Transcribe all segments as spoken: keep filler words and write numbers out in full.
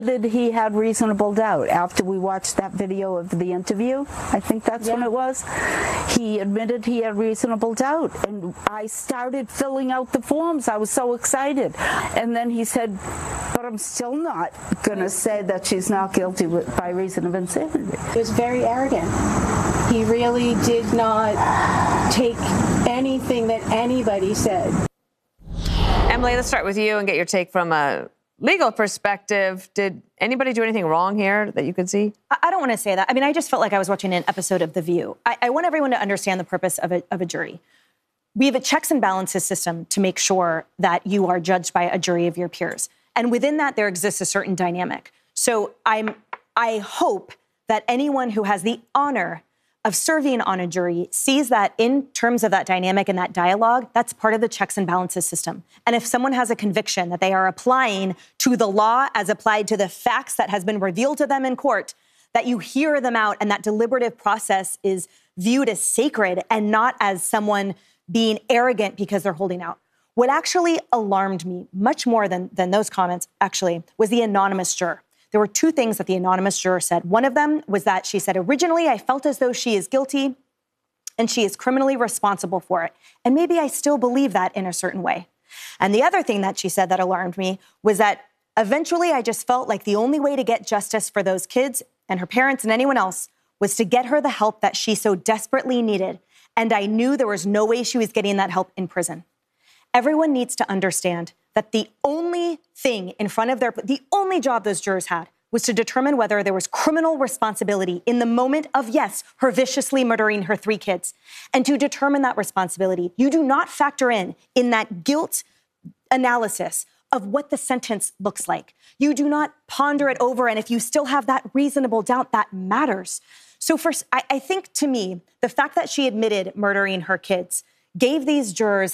That he had reasonable doubt after we watched that video of the interview. I think that's yeah. when it was. He admitted he had reasonable doubt, and I started filling out the forms. I was so excited, and then he said, but I'm still not going to say that she's not guilty with, by reason of insanity. He was very arrogant. He really did not take anything that anybody said. Emily, let's start with you and get your take from a legal perspective. Did anybody do anything wrong here that you could see? I don't want to say that. I mean, I just felt like I was watching an episode of The View. I, I want everyone to understand the purpose of a, of a jury. We have a checks and balances system to make sure that you are judged by a jury of your peers. And within that, there exists a certain dynamic. So I'm, I hope that anyone who has the honor of serving on a jury sees that in terms of that dynamic and that dialogue, that's part of the checks and balances system. And if someone has a conviction that they are applying to the law as applied to the facts that has been revealed to them in court, that you hear them out and that deliberative process is viewed as sacred and not as someone being arrogant because they're holding out. What actually alarmed me much more than, than those comments, actually, was the anonymous juror. There were two things that the anonymous juror said. One of them was that she said, originally, I felt as though she is guilty and she is criminally responsible for it. And maybe I still believe that in a certain way. And the other thing that she said that alarmed me was that eventually I just felt like the only way to get justice for those kids and her parents and anyone else was to get her the help that she so desperately needed. And I knew there was no way she was getting that help in prison. Everyone needs to understand that the only thing in front of their, the only job those jurors had was to determine whether there was criminal responsibility in the moment of, yes, her viciously murdering her three kids. And to determine that responsibility, you do not factor in, in that guilt analysis of what the sentence looks like. You do not ponder it over, and if you still have that reasonable doubt, that matters. So first, I, I think to me, the fact that she admitted murdering her kids gave these jurors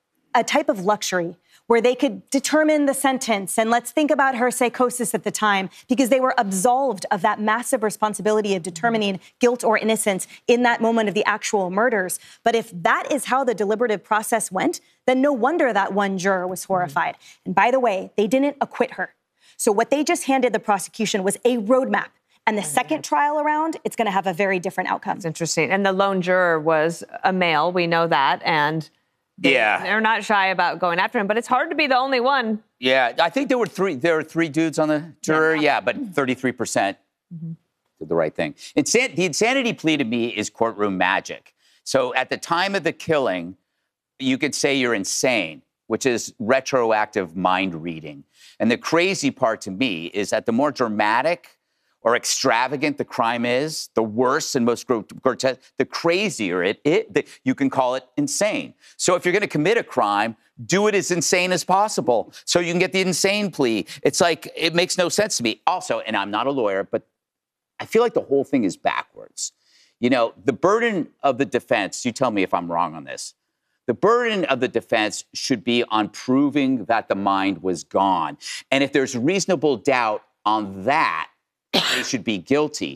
a type of luxury where they could determine the sentence. And let's think about her psychosis at the time, because they were absolved of that massive responsibility of determining guilt or innocence in that moment of the actual murders. But if that is how the deliberative process went, then no wonder that one juror was horrified. Mm-hmm. And by the way, they didn't acquit her. So what they just handed the prosecution was a roadmap. And the second trial around, it's going to have a very different outcome. It's interesting. And the lone juror was a male. We know that. And They, yeah, they're not shy about going after him, but it's hard to be the only one. Yeah, I think there were three. There were three dudes on the juror. Yeah, yeah but thirty-three percent mm-hmm. did the right thing. Insan- the insanity plea to me is courtroom magic. So at the time of the killing, you could say you're insane, which is retroactive mind reading. And the crazy part to me is that the more dramatic or extravagant the crime is, the worse and most grotesque, the crazier it, it the, you can call it insane. So if you're going to commit a crime, do it as insane as possible so you can get the insane plea. It's like, it makes no sense to me. Also, and I'm not a lawyer, but I feel like the whole thing is backwards. You know, the burden of the defense, you tell me if I'm wrong on this, the burden of the defense should be on proving that the mind was gone. And if there's reasonable doubt on that, they should be guilty.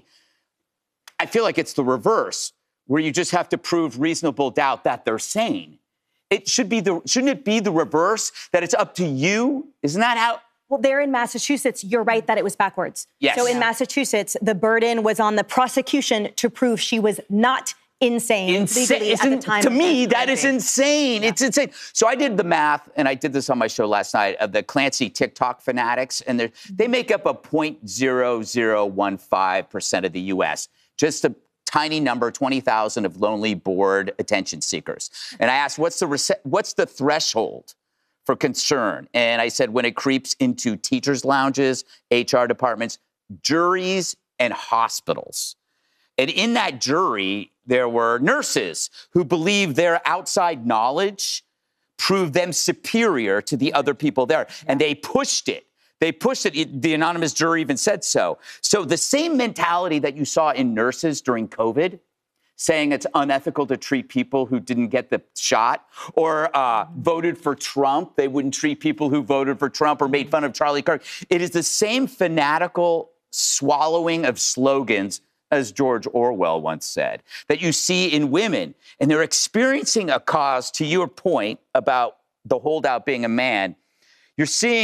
I feel like it's the reverse, where you just have to prove reasonable doubt that they're sane. It should be the, shouldn't it be the reverse, that it's up to you? Isn't that how? Well, there in Massachusetts, you're right that it was backwards. Yes. So in yeah. Massachusetts, the burden was on the prosecution to prove she was not insane, insane. legally at the time. To me, that is insane. Yeah. It's insane. So I did the math, and I did this on my show last night, of the Clancy TikTok fanatics, and they make up a zero point zero zero one five percent of the U S, just a tiny number, twenty thousand of lonely, bored attention seekers. And I asked, what's the rece- what's the threshold for concern? And I said, when it creeps into teachers' lounges, H R departments, juries, and hospitals. And in that jury, there were nurses who believed their outside knowledge proved them superior to the other people there. And they pushed it. They pushed it. it. The anonymous juror even said so. So the same mentality that you saw in nurses during COVID, saying it's unethical to treat people who didn't get the shot, or uh, voted for Trump, they wouldn't treat people who voted for Trump, or made fun of Charlie Kirk. It is the same fanatical swallowing of slogans, as George Orwell once said, that you see in women. And they're experiencing a cause, to your point about the holdout being a man. You're seeing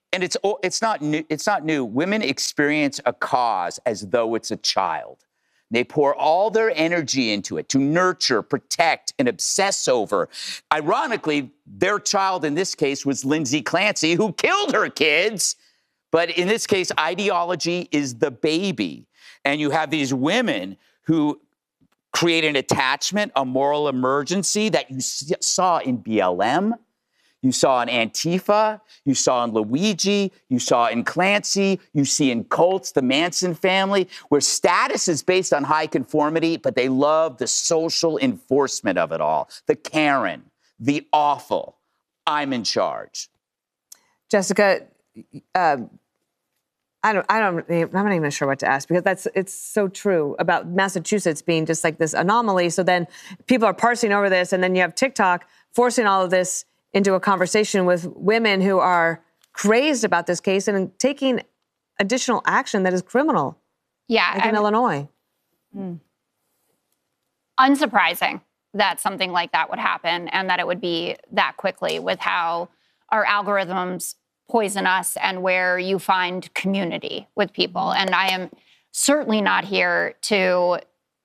and it's it's not new. It's not new. Women experience a cause as though it's a child. They pour all their energy into it to nurture, protect, and obsess over. Ironically, their child in this case was Lindsay Clancy, who killed her kids. But in this case, ideology is the baby. And you have these women who create an attachment, a moral emergency that you saw in B L M. You saw in Antifa, you saw in Luigi, you saw in Clancy, you see in cults, the Manson family, where status is based on high conformity, but they love the social enforcement of it all. The Karen, the awful, I'm in charge. Jessica, uh, I don't, I don't, I'm not even sure what to ask, because that's, it's so true about Massachusetts being just like this anomaly. So then people are parsing over this, and then you have TikTok forcing all of this into a conversation with women who are crazed about this case and taking additional action that is criminal. Yeah. Like in Illinois. Mm. Unsurprising that something like that would happen, and that it would be that quickly, with how our algorithms poison us and where you find community with people. And I am certainly not here to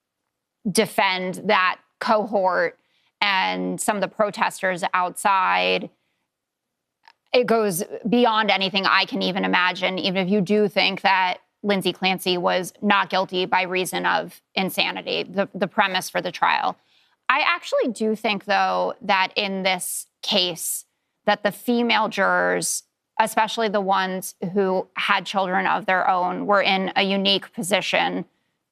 defend that cohort and some of the protesters outside. It goes beyond anything I can even imagine, even if you do think that Lindsay Clancy was not guilty by reason of insanity, the, the premise for the trial. I actually do think, though, that in this case, that the female jurors, especially the ones who had children of their own, were in a unique position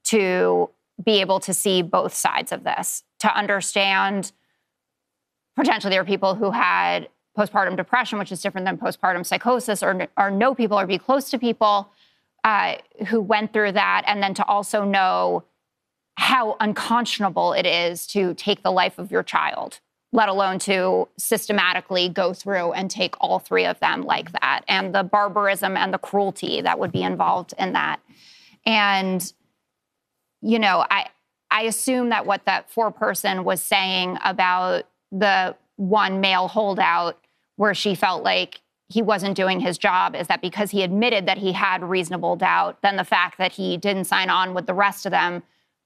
to be able to see both sides of this, to understand. Potentially there are people who had postpartum depression, which is different than postpartum psychosis, or, or know people or be close to people uh, who went through that, and then to also know how unconscionable it is to take the life of your child, let alone to systematically go through and take all three of them like that, and the barbarism and the cruelty that would be involved in that. And, you know, I, I assume that what that foreperson was saying about the one male holdout, where she felt like he wasn't doing his job, is that because he admitted that he had reasonable doubt, then the fact that he didn't sign on with the rest of them,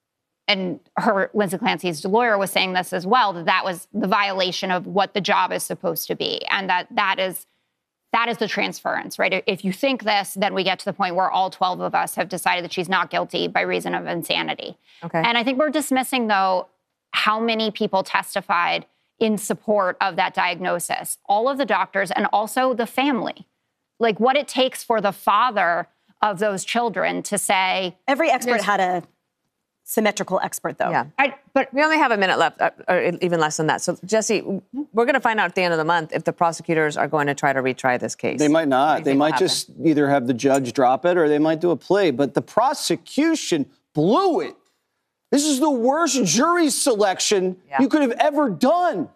and her, Lindsay Clancy's lawyer was saying this as well, that that was the violation of what the job is supposed to be. And that that is that is the transference, right? If you think this, then we get to the point where all twelve of us have decided that she's not guilty by reason of insanity. Okay. And I think we're dismissing, though, how many people testified in support of that diagnosis. All of the doctors, and also the family. Like, what it takes for the father of those children to say... Every expert had a symmetrical expert, though. Yeah. I, but we only have a minute left, or even less than that. So, Jesse, we're going to find out at the end of the month if the prosecutors are going to try to retry this case. They might not. They might just either have the judge drop it, or they might do a plea. But the prosecution blew it. This is the worst jury selection yeah. you could have ever done.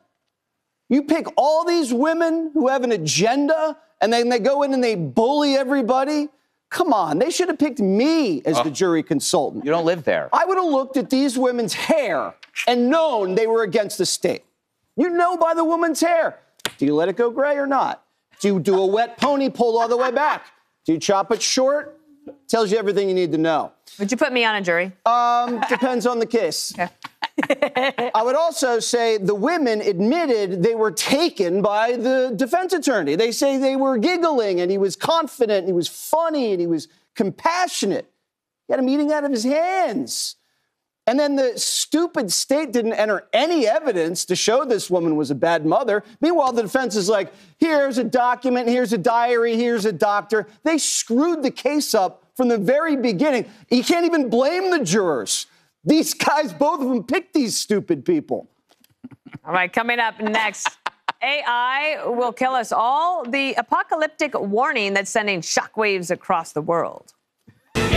You pick all these women who have an agenda, and then they go in and they bully everybody. Come on, they should have picked me as oh, the jury consultant. You don't live there. I would have looked at these women's hair and known they were against the state. You know by the woman's hair. Do you let it go gray or not? Do you do a wet pony pulled all the way back? Do you chop it short? Tells you everything you need to know. Would you put me on a jury? Um, depends on the case. Okay. I would also say the women admitted they were taken by the defense attorney. They say they were giggling, and he was confident, and he was funny, and he was compassionate. He had a meeting out of his hands. And then the stupid state didn't enter any evidence to show this woman was a bad mother. Meanwhile, the defense is like, here's a document, here's a diary, here's a doctor. They screwed the case up from the very beginning. You can't even blame the jurors. These guys, both of them, picked these stupid people. All right, coming up next, A I will kill us all. The apocalyptic warning that's sending shockwaves across the world.